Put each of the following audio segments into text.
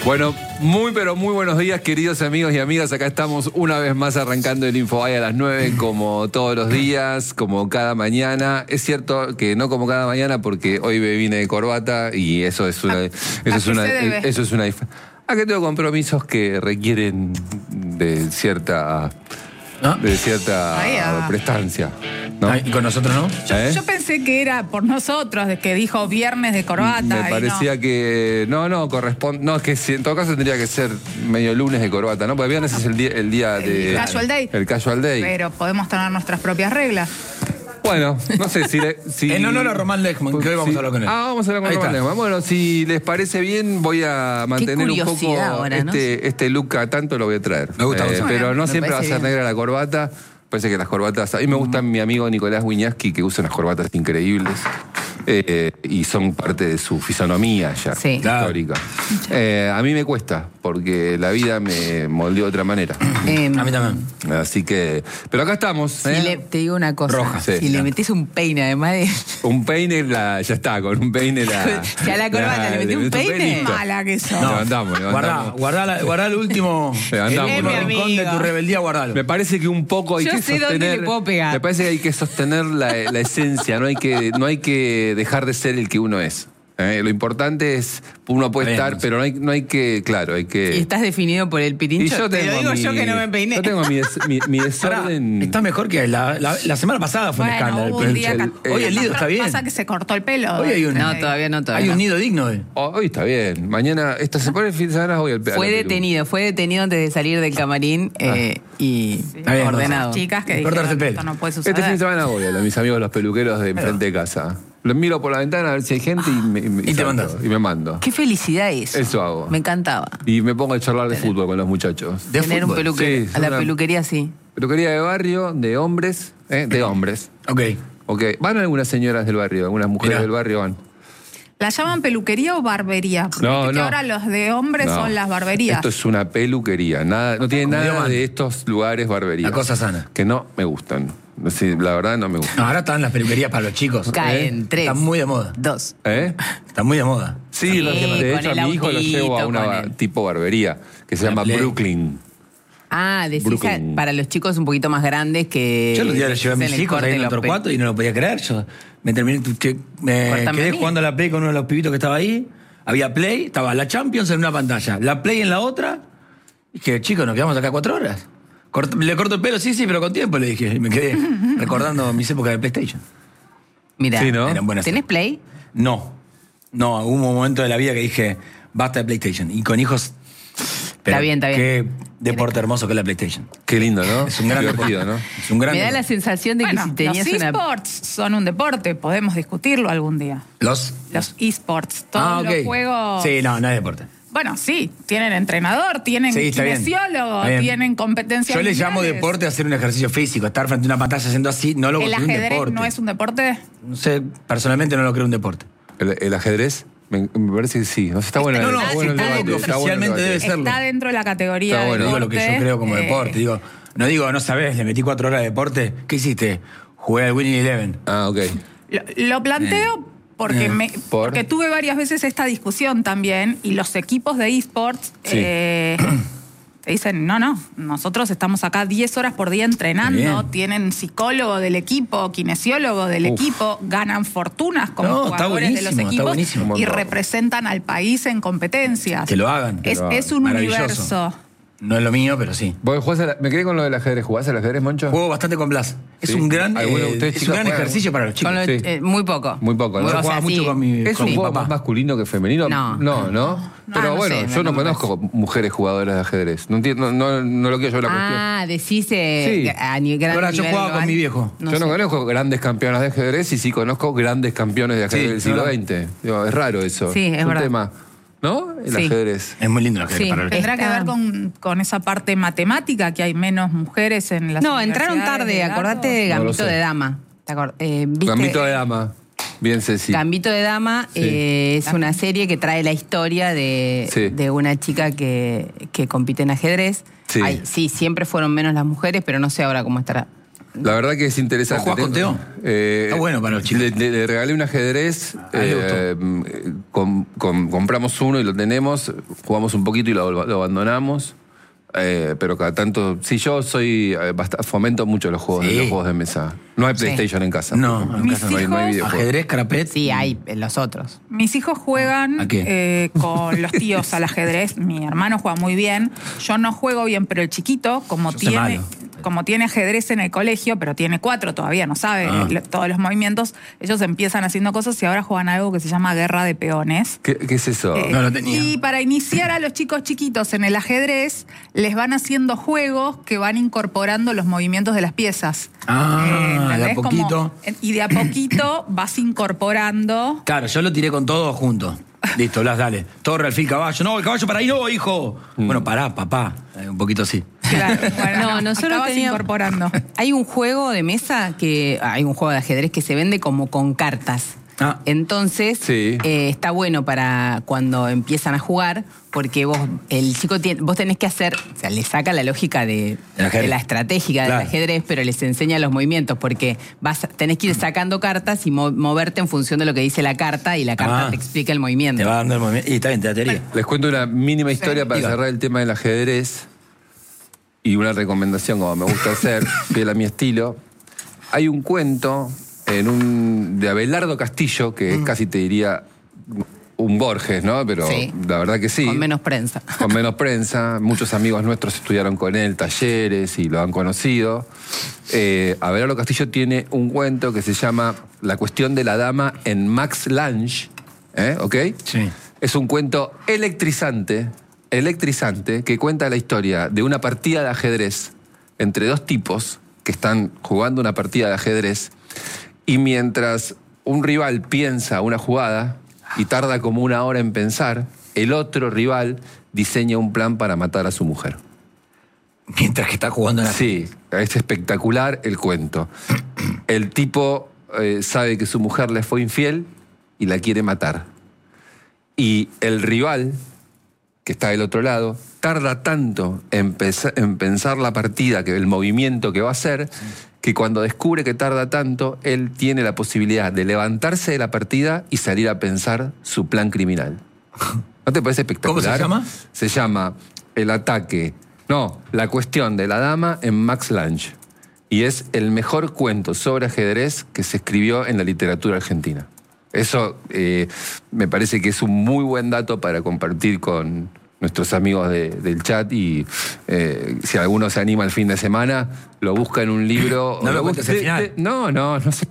Bueno, muy pero muy buenos días, queridos amigos y amigas. Acá estamos una vez más arrancando el Infobae a las 9, como todos los días, como cada mañana. Es cierto que no como cada mañana porque hoy me vine de corbata y eso es una... Acá tengo compromisos que requieren de cierta... ¿no? De cierta prestancia, ¿no? ¿Y con nosotros no? Yo pensé que era por nosotros, de que dijo viernes de corbata. Me parecía no. Que... No, corresponde... No, es que en todo caso tendría que ser medio lunes de corbata, ¿no? Porque viernes es el día de... El casual day. El casual day. Pero podemos tener nuestras propias reglas. Bueno, no sé si... En honor a Román Lechman, que hoy vamos a hablar con él. Vamos a hablar con Román Lechman. Bueno, si les parece bien, voy a mantener un poco ahora, ¿no? este look a tanto lo voy a traer. Me gusta. Pero no me siempre va a ser bien. negra la corbata. Parece que las corbatas... A mí me gusta mi amigo Nicolás Wiñaski, que usa unas corbatas increíbles. Y son parte de su fisonomía ya, histórica. A mí me cuesta, porque la vida me moldeó de otra manera. A mí también. Así que... Pero acá estamos. Te digo una cosa. Roja. Si le metés un peine, además de... Un peine, ya está, con un peine la... Si a la corbata le metí un peine, mala que sos. Levantamos. Guardá el último... Levantamos. El rincón de tu rebeldía, guardalo. Me parece que un poco hay Yo que sé sostener... dónde le puedo pegar. Me parece que hay que sostener la esencia, no hay que dejar de ser el que uno es. Lo importante es, uno puede estar, pero no hay que, claro, hay que... ¿Y estás definido por el pirincho? Y yo Te lo tengo digo yo que no me peiné. Yo tengo mi desorden... Está mejor que la semana pasada fue un escándalo. Hubo un día Hoy el nido está bien. Pasa que se cortó el pelo. Hoy hay un... No, todavía no. Hay un nido digno hoy. Hoy está bien. Mañana, se pone el fin de semana, voy al Fue detenido antes de salir del camarín y bien, ordenado. Chicas que Cortarse dijeron, el pelo. esto no puede suceder. Este fin de semana voy a mis amigos los peluqueros de enfrente de casa. Los miro por la ventana a ver si hay gente y te mandas. Y me mando. Qué felicidad Eso hago. Me encantaba. Y me pongo a charlar de fútbol con los muchachos. Tener un peluquero. Sí, a la peluquería sí. Peluquería de barrio, de hombres. De hombres. Ok. Van algunas señoras del barrio, algunas mujeres del barrio van. ¿La llaman peluquería o barbería? Porque No. que ahora los de hombres son las barberías. Esto es una peluquería. No tiene nada de estos lugares barberías. La cosa sana. Que no me gustan. Sí, la verdad no me gustan. No, ahora están las peluquerías para los chicos. Caen 3. Están muy de moda. 2. Están muy de moda. Sí, de hecho a mi hijo lo llevo a una tipo barbería que se llama Brooklyn. Decís Brooklyn. para los chicos un poquito más grandes que... Yo los días les llevé a mis hijos ahí en el Torcuato y no lo podía creer. Yo me quedé jugando a la Play con uno de los pibitos que estaba ahí. Había Play, estaba la Champions en una pantalla, la Play en la otra. Y dije, chicos, nos quedamos acá 4 horas. Le corto el pelo, sí, pero con tiempo, le dije. Y me quedé recordando mis épocas de PlayStation. Mira, sí, ¿no? ¿Tenés Play? No, hubo un momento de la vida que dije, basta de PlayStation. Y con hijos... Pero está bien. Qué deporte hermoso que es la PlayStation. Qué lindo, ¿no? Es un gran divertido, deporte. ¿no? Es un gran Me da deporte. la sensación de que si tenías los una... eSports son un deporte, podemos discutirlo algún día. Los eSports, todos los juegos... Sí, no es deporte. Bueno, sí, tienen entrenador, tienen kinesiólogo, tienen competencias. Yo le llamo deporte hacer un ejercicio físico, estar frente a una pantalla haciendo así, no lo considero un deporte. ¿El ajedrez no es un deporte? No sé, personalmente no lo creo un deporte. ¿El ajedrez? Me parece que sí. No sé, está bueno. Oficialmente debe serlo. Está dentro de la categoría de Digo lo que yo creo como deporte. No sabés, le metí 4 horas de deporte. ¿Qué hiciste? Jugué al Winning Eleven. Ok. Lo planteo porque tuve varias veces esta discusión también y los equipos de eSports te dicen, no, nosotros estamos acá 10 horas por día entrenando, tienen psicólogo del equipo, kinesiólogo del equipo, ganan fortunas como jugadores de los equipos y representan al país en competencias. Que lo hagan. Es un universo. No es lo mío, pero sí. Me quedé con lo del ajedrez. ¿Jugás al ajedrez, Moncho? Juego bastante con Blas. Es un gran ejercicio para los chicos. Muy poco. Muy poco, ¿no? Yo jugaba mucho con mi papá. ¿Es un juego más masculino que femenino? No. Pero bueno, yo no conozco mujeres jugadoras de ajedrez. No entiendo, no lo quiero yo la cuestión. Decís a nivel. Ahora yo jugaba con mi viejo. Yo no conozco grandes campeonas de ajedrez y sí conozco grandes campeones de ajedrez del siglo XX. Es raro eso. Sí, es un verdad. tema. ¿No? El ajedrez. Es muy lindo el ajedrez para los Tendrá que ver con esa parte matemática, que hay menos mujeres en las entraron tarde, acordate de Gambito de Dama. Gambito de Dama. Bien, Ceci. Gambito de Dama es una serie que trae la historia de una chica que compite en ajedrez. Sí. Sí, siempre fueron menos las mujeres, pero no sé ahora cómo estará. La verdad que es interesante. ¿Vos jugás con Teo? Está bueno para los chicos. Le regalé un ajedrez, compramos uno y lo tenemos, jugamos un poquito y lo abandonamos. Pero cada tanto, yo soy fomento mucho los juegos de mesa. No hay PlayStation en casa. No, en casa no hay videojuegos. ¿Ajedrez, carapet? Sí, hay los otros. Mis hijos juegan con los tíos al ajedrez. Mi hermano juega muy bien. Yo no juego bien, pero el chiquito, como tiene ajedrez en el colegio, pero tiene 4 todavía, no sabe todos los movimientos, ellos empiezan haciendo cosas y ahora juegan algo que se llama guerra de peones. ¿Qué es eso? No lo tenía. Y para iniciar a los chicos chiquitos en el ajedrez, les van haciendo juegos que van incorporando los movimientos de las piezas. De a poquito. Y de a poquito vas incorporando. Claro, yo lo tiré con todo junto. Listo, Blas, dale. Torre, alfil, caballo. No, el caballo para ahí no, hijo. Bueno, pará, papá. Un poquito así. Claro, bueno, nosotros teníamos incorporando. Hay un juego de mesa hay un juego de ajedrez que se vende como con cartas. Entonces, está bueno para cuando empiezan a jugar, porque vos tenés que hacer, o sea, le saca la lógica de la estratégica del ajedrez, pero les enseña los movimientos, porque tenés que ir sacando cartas y moverte en función de lo que dice la carta, y la carta te explica el movimiento. Te va dando el movimiento. Y está bien, te da teoría. Les cuento una mínima historia para cerrar el tema del ajedrez, y una recomendación, como me gusta hacer, fiel a mi estilo. Hay un cuento de Abelardo Castillo, que es casi, te diría, un Borges, ¿no? Pero la verdad que sí. Con menos prensa. Con menos prensa. Muchos amigos nuestros estudiaron con él talleres y lo han conocido. Abelardo Castillo tiene un cuento que se llama La cuestión de la dama en Max Lange. ¿Ok? Sí. Es un cuento electrizante, que cuenta la historia de una partida de ajedrez entre 2 tipos que están jugando una partida de ajedrez. Y mientras un rival piensa una jugada y tarda como 1 hora en pensar, el otro rival diseña un plan para matar a su mujer. Mientras que está jugando la... Sí, es espectacular el cuento. El tipo sabe que su mujer le fue infiel y la quiere matar. Y el rival, que está del otro lado, tarda tanto en pensar la partida, el movimiento que va a hacer, que cuando descubre que tarda tanto, él tiene la posibilidad de levantarse de la partida y salir a pensar su plan criminal. ¿No te parece espectacular? ¿Cómo se llama? Se llama La cuestión de la dama en Max Lange. Y es el mejor cuento sobre ajedrez que se escribió en la literatura argentina. Eso me parece que es un muy buen dato para compartir con nuestros amigos del chat, y si alguno se anima el fin de semana, lo busca en un libro. No lo cuentes al final. No sé,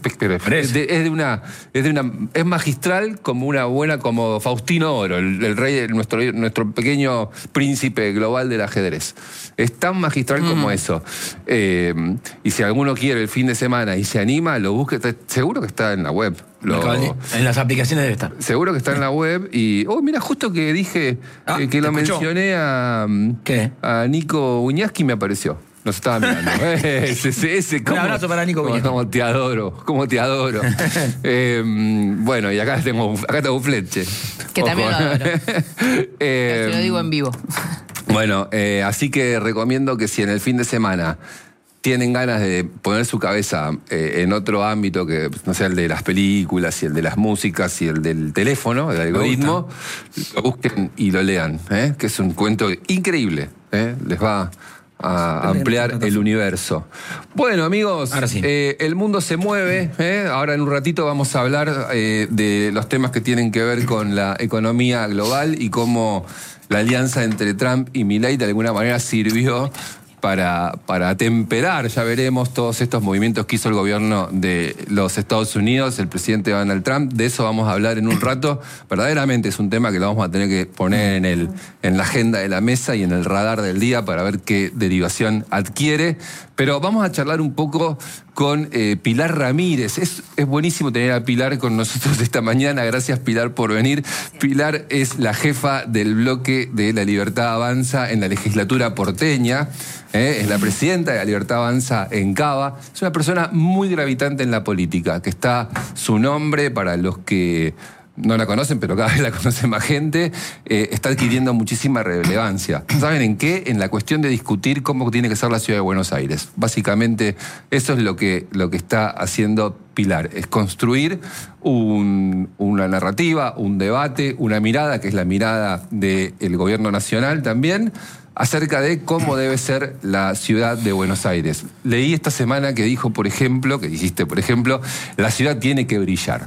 es magistral como Faustino Oro, el rey, nuestro pequeño príncipe global del ajedrez. Es tan magistral como eso. Y si alguno quiere el fin de semana y se anima, lo busque. Seguro que está en la web. En las aplicaciones debe estar. Seguro que está en la web. Y mira, justo que dije que lo mencioné a Nico Uñaski, me apareció. Nos estaba mirando. Un abrazo para Nico Uñaski. Cómo te adoro. Bueno, y acá tengo un fleche. Que también lo adoro. Pero lo digo en vivo. Bueno, así que recomiendo que si en el fin de semana tienen ganas de poner su cabeza en otro ámbito que no sea el de las películas y el de las músicas y el del teléfono, el algoritmo, lo busquen y lo lean, que es un cuento increíble. Les va a ampliar el universo. Bueno, amigos, ahora sí. El mundo se mueve. Ahora en un ratito vamos a hablar de los temas que tienen que ver con la economía global y cómo la alianza entre Trump y Milei de alguna manera sirvió para atemperar, ya veremos, todos estos movimientos que hizo el gobierno de los Estados Unidos, el presidente Donald Trump. De eso vamos a hablar en un rato. Verdaderamente es un tema que lo vamos a tener que poner en la agenda de la mesa y en el radar del día para ver qué derivación adquiere. Pero vamos a charlar un poco con Pilar Ramírez. Es buenísimo tener a Pilar con nosotros esta mañana. Gracias, Pilar, por venir. Pilar es la jefa del bloque de La Libertad Avanza en la legislatura porteña. Es la presidenta de La Libertad Avanza en Cava. Es una persona muy gravitante en la política, que está su nombre para los que no la conocen, pero cada vez la conoce más gente, está adquiriendo muchísima relevancia. ¿Saben en qué? En la cuestión de discutir cómo tiene que ser la ciudad de Buenos Aires. Básicamente, eso es lo que está haciendo Pilar, es construir una narrativa, un debate, una mirada, que es la mirada del gobierno nacional también, acerca de cómo debe ser la ciudad de Buenos Aires. Leí esta semana que dijiste, por ejemplo, la ciudad tiene que brillar.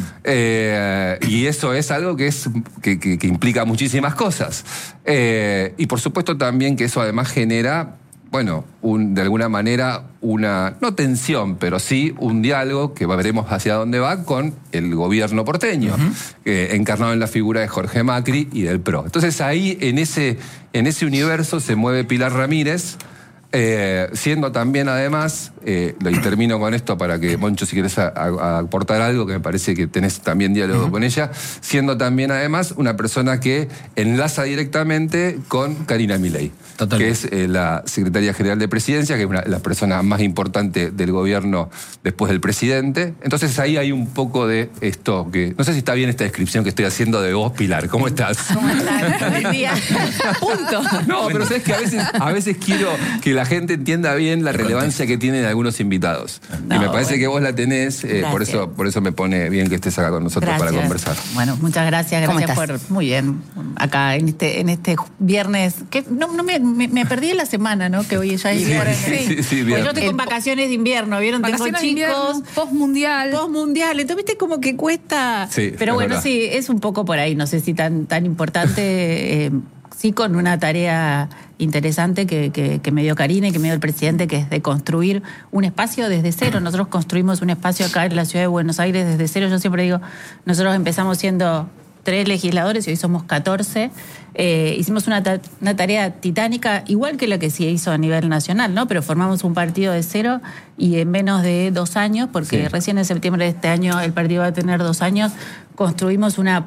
Y eso es algo que implica muchísimas cosas. Y por supuesto también que eso además genera, bueno, de alguna manera no tensión, pero sí un diálogo que veremos hacia dónde va con el gobierno porteño, encarnado en la figura de Jorge Macri y del PRO. Entonces ahí, en ese universo, se mueve Pilar Ramírez, siendo también además, y termino con esto para que, Moncho, si querés aportar algo, que me parece que tenés también diálogo con ella, siendo también además una persona que enlaza directamente con Karina Milei, que es la secretaria general de Presidencia, que es la persona más importante del gobierno después del presidente. Entonces ahí hay un poco de esto, que no sé si está bien esta descripción que estoy haciendo de vos, Pilar. ¿Cómo estás? ¿Cómo estás? Buen día. Punto. No, pero sabes que a veces quiero que la gente entienda bien la relevancia que tienen algunos invitados. Y me parece que vos la tenés, por eso me pone bien que estés acá con nosotros para conversar. Bueno, muchas gracias. Gracias por... Muy bien. Acá en este viernes, que no me perdí en la semana, ¿no? Que hoy ya Sí, pues yo estoy con vacaciones de invierno, ¿vieron? Tengo chicos. Postmundial. Entonces, viste, como que cuesta. Sí, pero bueno, verdad. Sí, es un poco por ahí. No sé si tan importante. Sí, con una tarea interesante que me dio Karina y que me dio el presidente, que es de construir un espacio desde cero. Nosotros construimos un espacio acá en la ciudad de Buenos Aires desde cero. Yo siempre digo, nosotros empezamos siendo 3 legisladores y hoy somos 14. Hicimos una tarea titánica, igual que la que se hizo a nivel nacional, ¿no? Pero formamos un partido de cero y en menos de 2 años, porque recién en septiembre de este año el partido va a tener 2 años, construimos una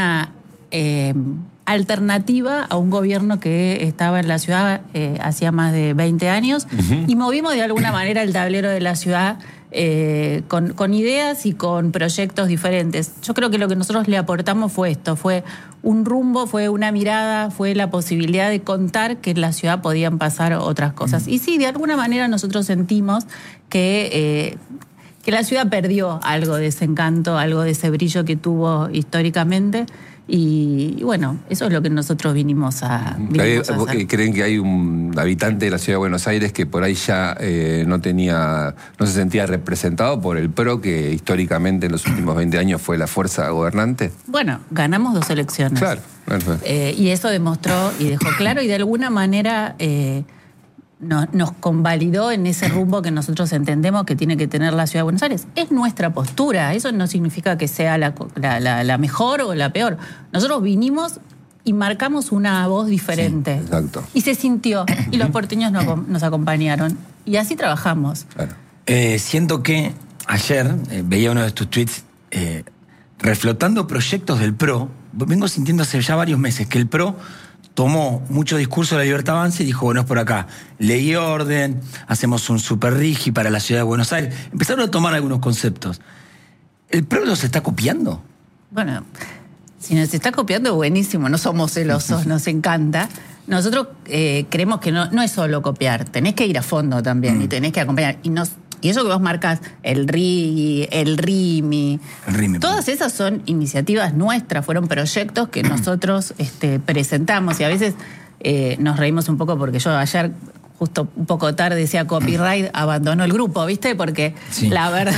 alternativa a un gobierno que estaba en la ciudad hacía más de 20 años y movimos de alguna manera el tablero de la ciudad con ideas y con proyectos diferentes. Yo creo que lo que nosotros le aportamos fue esto, fue un rumbo, fue una mirada, fue la posibilidad de contar que en la ciudad podían pasar otras cosas. Y sí, de alguna manera nosotros sentimos que la ciudad perdió algo de ese encanto, algo de ese brillo que tuvo históricamente. Y bueno, eso es lo que nosotros vinimos a hacer. ¿Creen que hay un habitante de la ciudad de Buenos Aires que por ahí ya no se sentía representado por el PRO, que históricamente en los últimos 20 años fue la fuerza gobernante? Bueno, ganamos 2 elecciones. Claro. Y eso demostró y dejó claro, y de alguna manera nos convalidó en ese rumbo que nosotros entendemos que tiene que tener la ciudad de Buenos Aires. Es nuestra postura, eso no significa que sea la mejor o la peor. Nosotros vinimos y marcamos una voz diferente. Sí, exacto. Y se sintió, y los porteños nos acompañaron. Y así trabajamos. Claro. Siento que ayer veía uno de tus tweets reflotando proyectos del PRO. Vengo sintiendo hace ya varios meses que el PRO tomó mucho discurso de la Libertad Avanza y dijo, bueno, es por acá. Ley y orden, hacemos un super rigi para la ciudad de Buenos Aires. Empezaron a tomar algunos conceptos. ¿El PRO los está copiando? Bueno, si nos está copiando, buenísimo. No somos celosos, nos encanta. Nosotros creemos que no es solo copiar. Tenés que ir a fondo también y tenés que acompañar. Y eso que vos marcas, el RIGI, el RIMI, todas esas son iniciativas nuestras, fueron proyectos que nosotros presentamos. Y a veces nos reímos un poco porque yo ayer, justo un poco tarde, decía Copyright abandonó el grupo, ¿viste? Porque la verdad...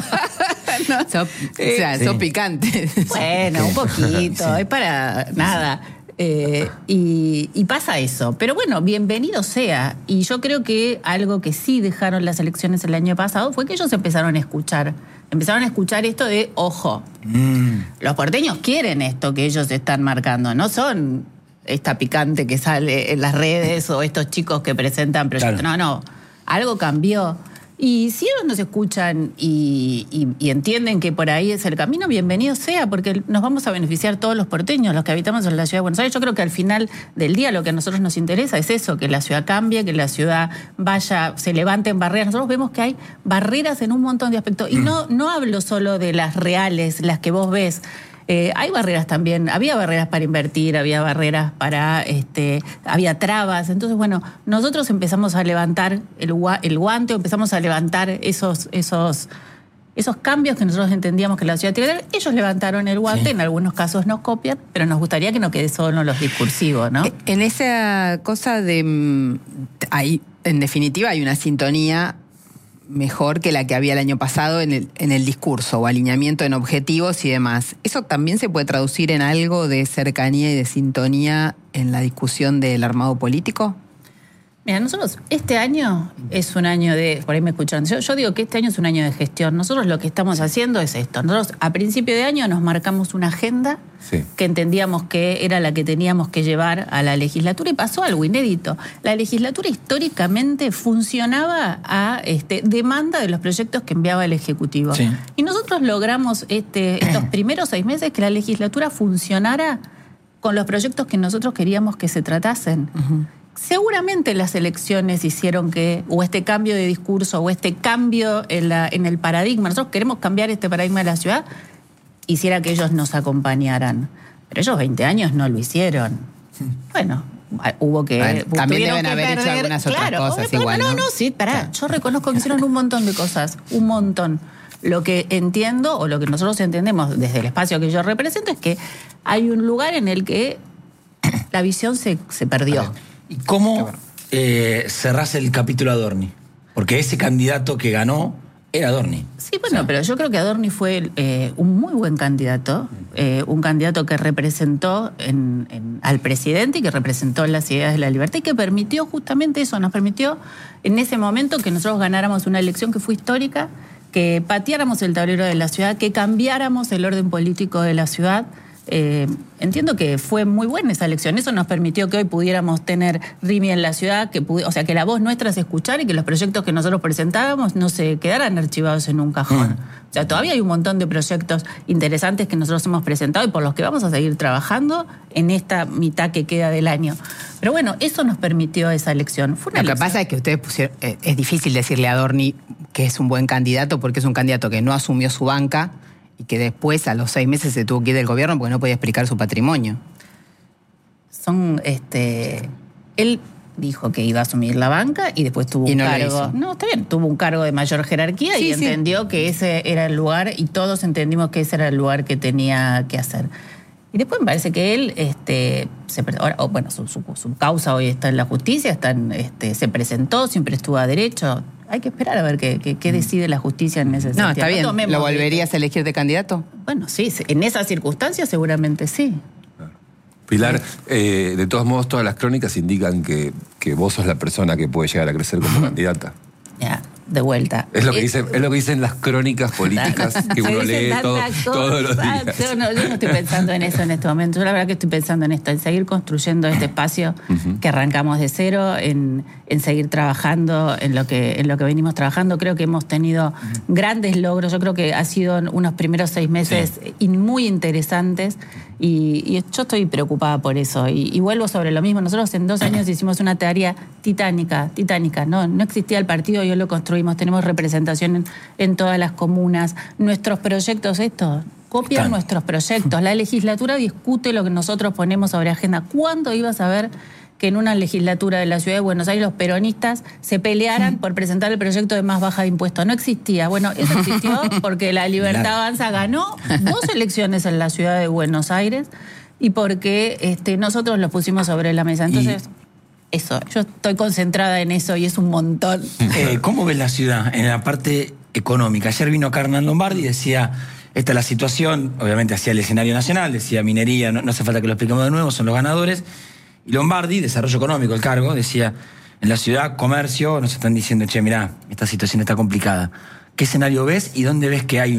Son picantes. Bueno, un poquito, es para nada. Y pasa eso. Pero bueno, bienvenido sea. Y yo creo que algo que sí dejaron las elecciones el año pasado fue que ellos empezaron a escuchar. Empezaron a escuchar esto de, ojo, los porteños quieren esto que ellos están marcando. No son esta picante que sale en las redes o estos chicos que presentan proyectos. Claro. No, algo cambió. Y si ellos nos escuchan y entienden que por ahí es el camino, bienvenido sea, porque nos vamos a beneficiar todos los porteños, los que habitamos en la ciudad de Buenos Aires. Yo creo que al final del día lo que a nosotros nos interesa es eso, que la ciudad cambie, que la ciudad se levanten barreras. Nosotros vemos que hay barreras en un montón de aspectos. Y no hablo solo de las reales, las que vos ves. Hay barreras también, había barreras para invertir, había barreras para, había trabas. Entonces, bueno, nosotros empezamos a levantar el guante, empezamos a levantar esos cambios que nosotros entendíamos que la ciudad tenía que tener. Ellos levantaron el guante, en algunos casos nos copian, pero nos gustaría que no quede solo los discursivos, ¿no? En esa cosa de... en definitiva, hay una sintonía mejor que la que había el año pasado en el discurso o alineamiento en objetivos y demás. ¿Eso también se puede traducir en algo de cercanía y de sintonía en la discusión del armado político? Mira, nosotros, este año es un año de... Por ahí me escuchan. Yo digo que este año es un año de gestión. Nosotros lo que estamos haciendo es esto. Nosotros a principio de año nos marcamos una agenda que entendíamos que era la que teníamos que llevar a la legislatura y pasó algo inédito. La legislatura históricamente funcionaba a demanda de los proyectos que enviaba el Ejecutivo. Sí. Y nosotros logramos estos primeros 6 meses que la legislatura funcionara con los proyectos que nosotros queríamos que se tratasen. Uh-huh. Seguramente las elecciones hicieron que, o este cambio de discurso, o este cambio en el paradigma, nosotros queremos cambiar este paradigma de la ciudad, hiciera que ellos nos acompañaran. Pero ellos 20 años no lo hicieron. Bueno, hubo que... Bueno, también deben haber hecho algunas otras cosas igual, ¿no? Sí, pará. Yo reconozco que hicieron un montón de cosas, un montón. Lo que entiendo, o lo que nosotros entendemos desde el espacio que yo represento, es que hay un lugar en el que la visión se perdió. ¿Y cómo cerrás el capítulo Adorni? Porque ese candidato que ganó era Adorni. Sí, bueno, pero yo creo que Adorni fue un muy buen candidato, un candidato que representó al presidente y que representó las ideas de la libertad y que permitió justamente eso, nos permitió en ese momento que nosotros ganáramos una elección que fue histórica, que pateáramos el tablero de la ciudad, que cambiáramos el orden político de la ciudad. Entiendo que fue muy buena esa elección. Eso nos permitió que hoy pudiéramos tener RIMI en la ciudad, o sea, que la voz nuestra se escuchara y que los proyectos que nosotros presentábamos no se quedaran archivados en un cajón. O sea, todavía hay un montón de proyectos interesantes que nosotros hemos presentado y por los que vamos a seguir trabajando en esta mitad que queda del año. Pero bueno, eso nos permitió esa elección. Lo que pasa es que ustedes pusieron... es difícil decirle a Adorni que es un buen candidato porque es un candidato que no asumió su banca y que después, a los 6 meses, se tuvo que ir del gobierno porque no podía explicar su patrimonio. Él dijo que iba a asumir la banca y después tuvo un cargo... No, está bien, tuvo un cargo de mayor jerarquía y entendió que ese era el lugar y todos entendimos que ese era el lugar que tenía que hacer. Y después me parece que él, su causa hoy está en la justicia, se presentó, siempre estuvo a derecho... Hay que esperar a ver qué decide la justicia en ese sentido. No, está bien. ¿Lo volverías a elegir de candidato? Bueno, sí, en esas circunstancias seguramente sí. Pilar, de todos modos, todas las crónicas indican que vos sos la persona que puede llegar a crecer como candidata. Ya, de vuelta. Es lo que dicen las crónicas políticas que uno lee todos los días. Yo no estoy pensando en eso en este momento. Yo la verdad que estoy pensando en esto, en seguir construyendo este espacio que arrancamos de cero, en seguir trabajando en lo que venimos trabajando. Creo que hemos tenido grandes logros. Yo creo que ha sido unos primeros 6 meses muy interesantes y yo estoy preocupada por eso. Y vuelvo sobre lo mismo. Nosotros en 2 años hicimos una tarea titánica. No existía el partido, yo lo construimos. Tenemos representación en todas las comunas. Nuestros proyectos, copian nuestros proyectos. La legislatura discute lo que nosotros ponemos sobre agenda. ¿Cuándo ibas a ver que en una legislatura de la Ciudad de Buenos Aires los peronistas se pelearan por presentar el proyecto de más baja de impuestos? No existía. Bueno, eso existió porque la Libertad Avanza ganó 2 elecciones en la Ciudad de Buenos Aires y porque nosotros lo pusimos sobre la mesa. Entonces... Eso, yo estoy concentrada en eso y es un montón. ¿Cómo ves la ciudad en la parte económica? Ayer vino Hernán Lombardi y decía, esta es la situación, obviamente hacía el escenario nacional, decía minería, no hace falta que lo expliquemos de nuevo, son los ganadores. Y Lombardi, desarrollo económico, el cargo, decía, en la ciudad, comercio, nos están diciendo, che, mirá, esta situación está complicada. ¿Qué escenario ves y dónde ves que hay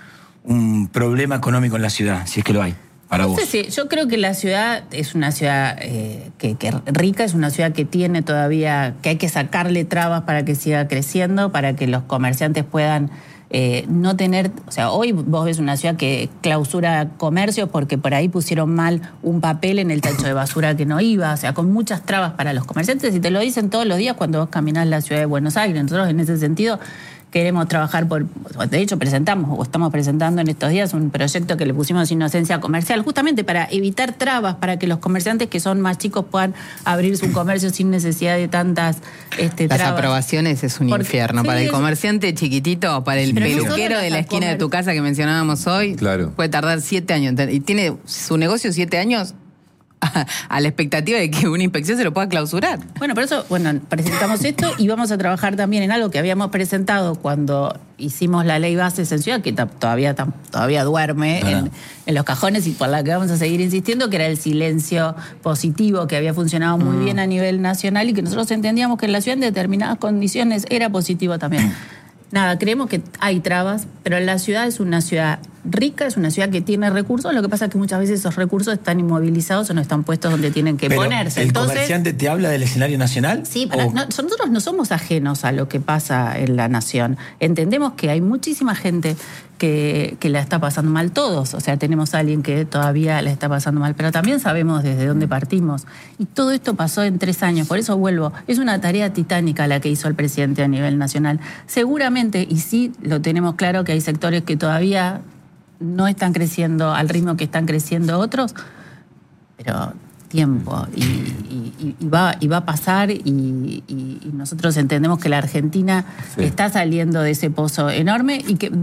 un problema económico en la ciudad, si es que lo hay? No sé si, yo creo que la ciudad es una ciudad que rica, es una ciudad que tiene todavía, que hay que sacarle trabas para que siga creciendo, para que los comerciantes puedan no tener, o sea, hoy vos ves una ciudad que clausura comercios porque por ahí pusieron mal un papel en el tacho de basura que no iba, o sea, con muchas trabas para los comerciantes y te lo dicen todos los días cuando vos caminás la ciudad de Buenos Aires. Nosotros en ese sentido queremos trabajar de hecho estamos presentando en estos días un proyecto que le pusimos Inocencia Comercial, justamente para evitar trabas, para que los comerciantes que son más chicos puedan abrir su comercio sin necesidad de tantas trabas. Las aprobaciones es un infierno. Sí, para el comerciante chiquitito, para el peluquero de la esquina de tu casa que mencionábamos hoy, puede tardar 7 años. Y tiene su negocio 7 años a la expectativa de que una inspección se lo pueda clausurar. Bueno, por eso, presentamos esto y vamos a trabajar también en algo que habíamos presentado cuando hicimos la ley Bases en Ciudad, que todavía duerme en los cajones y por la que vamos a seguir insistiendo, que era el silencio positivo, que había funcionado muy bien a nivel nacional y que nosotros entendíamos que en la ciudad en determinadas condiciones era positivo también. Nada, creemos que hay trabas, pero la ciudad es una ciudad rica, es una ciudad que tiene recursos, lo que pasa es que muchas veces esos recursos están inmovilizados o no están puestos donde tienen que ponerse. ¿El comerciante te habla del escenario nacional? Sí, nosotros no somos ajenos a lo que pasa en la nación. Entendemos que hay muchísima gente que la está pasando mal, todos. O sea, tenemos a alguien que todavía la está pasando mal, pero también sabemos desde dónde partimos. Y todo esto pasó en 3 años, por eso vuelvo. Es una tarea titánica la que hizo el presidente a nivel nacional. Seguramente, y sí lo tenemos claro, que hay sectores que todavía no están creciendo al ritmo que están creciendo otros, pero tiempo y va a pasar y nosotros entendemos que la Argentina está saliendo de ese pozo enorme y que,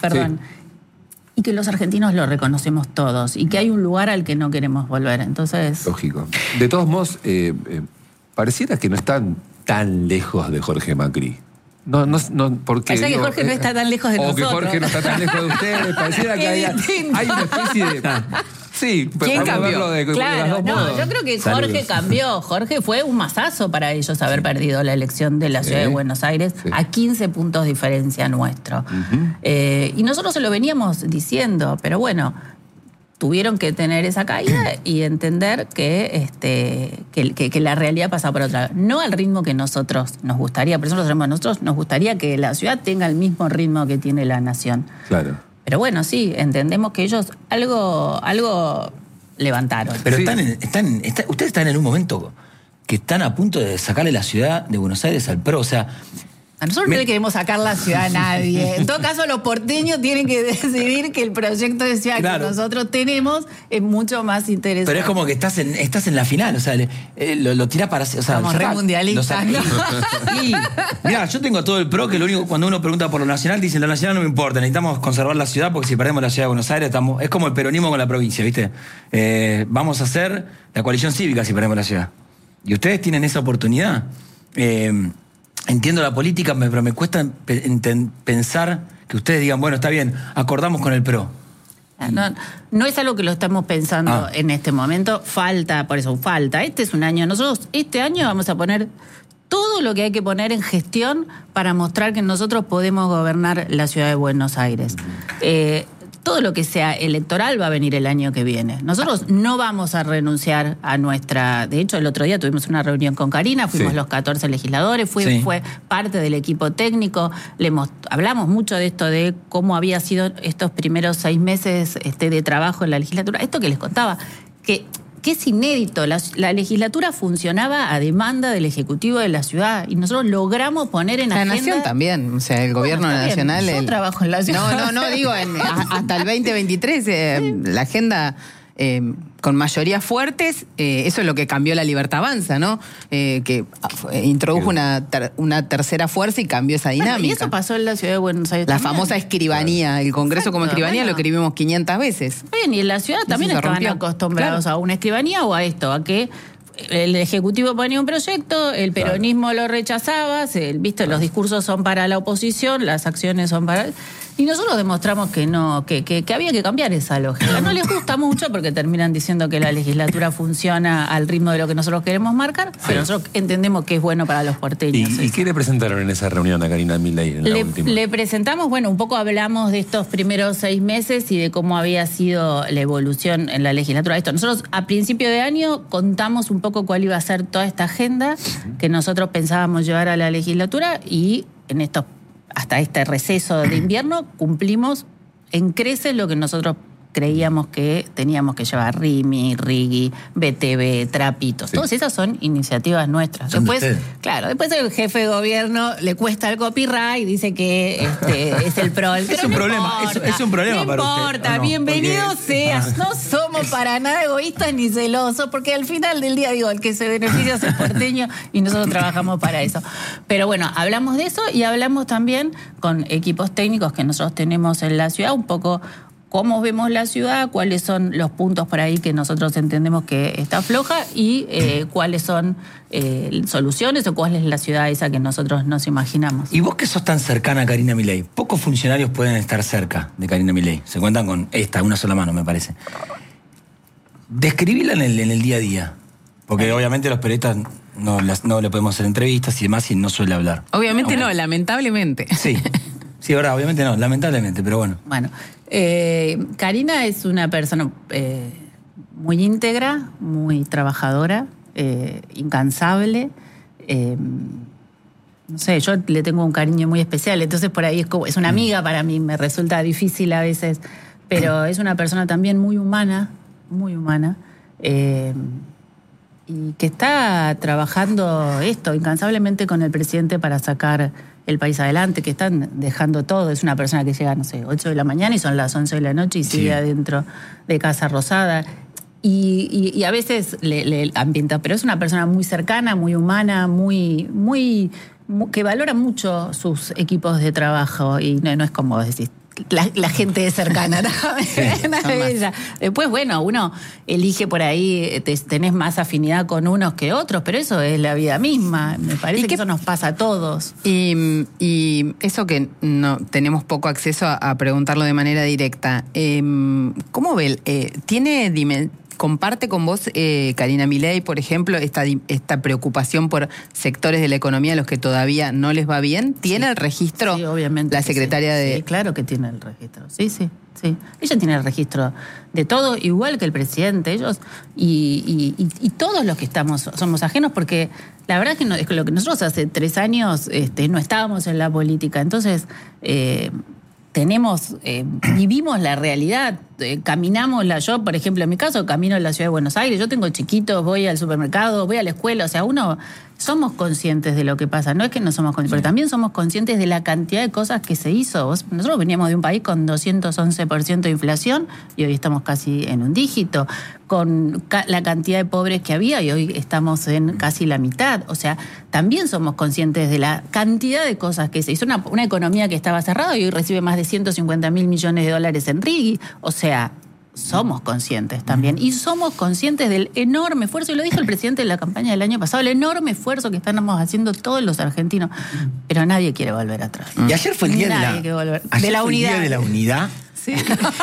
y que los argentinos lo reconocemos todos y que hay un lugar al que no queremos volver. Entonces, lógico. De todos modos, pareciera que no están tan lejos de Jorge Macri. No, porque... O sea que Jorge no está tan lejos de nosotros. O que Jorge no está tan lejos de ustedes. Pareciera que hay una especie de... Sí, pero ¿quién cambió? Claro, yo creo que Jorge cambió. Jorge fue un masazo para ellos haber perdido la elección de la ciudad de Buenos Aires a 15 puntos de diferencia nuestro. Y nosotros se lo veníamos diciendo, pero bueno, tuvieron que tener esa caída y entender que la realidad pasa por otra. No al ritmo que nosotros nos gustaría. Por eso nosotros nos gustaría que la ciudad tenga el mismo ritmo que tiene la nación. Claro. Pero bueno, sí, entendemos que ellos algo levantaron. Pero ustedes están en un momento que están a punto de sacarle la ciudad de Buenos Aires al PRO, o sea... A nosotros no le queremos sacar la ciudad a nadie. En todo caso, los porteños tienen que decidir que el proyecto de ciudad que nosotros tenemos es mucho más interesante. Pero es como que estás en la final, o sea, lo tirás para... O sea, somos re mundialistas, ¿no? Y mirá, yo tengo todo el PRO que lo único, cuando uno pregunta por lo nacional, dicen, lo nacional no me importa, necesitamos conservar la ciudad porque si perdemos la ciudad de Buenos Aires, es como el peronismo con la provincia, ¿viste? Vamos a hacer la coalición cívica si perdemos la ciudad. Y ustedes tienen esa oportunidad. Entiendo la política, pero me cuesta pensar que ustedes digan, bueno, está bien, acordamos con el PRO. No es algo que lo estamos pensando en este momento. Falta. Este es un año. Nosotros este año vamos a poner todo lo que hay que poner en gestión para mostrar que nosotros podemos gobernar la ciudad de Buenos Aires. Todo lo que sea electoral va a venir el año que viene. Nosotros no vamos a renunciar a nuestra... De hecho, el otro día tuvimos una reunión con Karina, fuimos los 14 legisladores, fue parte del equipo técnico, hablamos mucho de esto, de cómo había sido estos primeros 6 meses de trabajo en la legislatura. Esto que les contaba, que es inédito. La legislatura funcionaba a demanda del Ejecutivo de la ciudad y nosotros logramos poner en agenda... La nación también, o sea, el gobierno nacional... Yo trabajo en la ciudad. No, digo, hasta el 2023 la agenda... con mayorías fuertes, eso es lo que cambió la Libertad Avanza, ¿no? Que introdujo una tercera fuerza y cambió esa dinámica. Y eso pasó en la ciudad de Buenos Aires. La famosa escribanía, el Congreso como escribanía lo escribimos 500 veces. Bien, y en la ciudad también estaban acostumbrados a una escribanía o a esto, a que el Ejecutivo ponía un proyecto, el peronismo lo rechazaba, los discursos son para la oposición, las acciones son para... Y nosotros demostramos que no, que había que cambiar esa lógica. No les gusta mucho porque terminan diciendo que la legislatura funciona al ritmo de lo que nosotros queremos marcar, pero nosotros entendemos que es bueno para los porteños. ¿Y qué le presentaron en esa reunión a Karina Milei en la última? Le presentamos, un poco hablamos de estos primeros 6 meses y de cómo había sido la evolución en la legislatura. Nosotros a principio de año contamos un poco cuál iba a ser toda esta agenda que nosotros pensábamos llevar a la legislatura y en hasta este receso de invierno cumplimos en creces lo que nosotros creíamos que teníamos que llevar RIMI, RIGI, BTV, Trapitos. Sí. Todas esas son iniciativas nuestras. Después el jefe de gobierno le cuesta el copyright y dice que es el pro. Es un problema, es un problema para usted. No importa, bienvenido seas. No somos para nada egoístas ni celosos, porque al final del día, el que se beneficia es el porteño y nosotros trabajamos para eso. Pero bueno, hablamos de eso y hablamos también con equipos técnicos que nosotros tenemos en la ciudad, un poco cómo vemos la ciudad, cuáles son los puntos por ahí que nosotros entendemos que está floja y cuáles son soluciones o cuál es la ciudad esa que nosotros nos imaginamos. Y vos que sos tan cercana a Karina Milei, pocos funcionarios pueden estar cerca de Karina Milei. Se cuentan con una sola mano, me parece. Describíla en el día a día. Porque obviamente los periodistas no le podemos hacer entrevistas y demás y no suele hablar. Obviamente no, lamentablemente. Sí, verdad, obviamente no, lamentablemente, pero bueno. Bueno, Karina es una persona muy íntegra, muy trabajadora, incansable. No sé, yo le tengo un cariño muy especial, entonces por ahí es una amiga para mí, me resulta difícil a veces, pero es una persona también muy humana, y que está trabajando incansablemente con el presidente para sacar el país adelante, que están dejando todo. Es una persona que llega, 8 de la mañana y son las 11 de la noche y sigue adentro de Casa Rosada. Y a veces le ambienta, pero es una persona muy cercana, muy humana, muy que valora mucho sus equipos de trabajo y no es como vos decís, la gente cercana. Después, uno elige por ahí, tenés más afinidad con unos que otros, pero eso es la vida misma. Me parece que eso nos pasa a todos. Y eso que no tenemos poco acceso a preguntarlo de manera directa. ¿Cómo ve? ¿Comparte con vos, Karina Milei, por ejemplo, esta preocupación por sectores de la economía a los que todavía no les va bien? ¿Tiene el registro? Sí, obviamente. La secretaria de... Sí, claro que tiene el registro. Sí. Ella tiene el registro de todo, igual que el presidente. Ellos y todos los que somos ajenos, porque la verdad es que lo que nosotros hace 3 años no estábamos en la política. Entonces... vivimos la realidad, caminamos yo, por ejemplo, en mi caso, camino en la ciudad de Buenos Aires, yo tengo chiquitos, voy al supermercado, voy a la escuela, somos conscientes de lo que pasa, no es que no somos conscientes, pero también somos conscientes de la cantidad de cosas que se hizo. Nosotros veníamos de un país con 211% de inflación y hoy estamos casi en un dígito, con la cantidad de pobres que había y hoy estamos en casi la mitad. O sea, también somos conscientes de la cantidad de cosas que se hizo. Una economía que estaba cerrada y hoy recibe más de 150.000 millones de dólares en RIGI. O sea, somos conscientes también. Y somos conscientes del enorme esfuerzo, y lo dijo el presidente en la campaña del año pasado, el enorme esfuerzo que estamos haciendo todos los argentinos. Pero nadie quiere volver atrás. Y ayer fue el día de la unidad. El día de la unidad. Sí.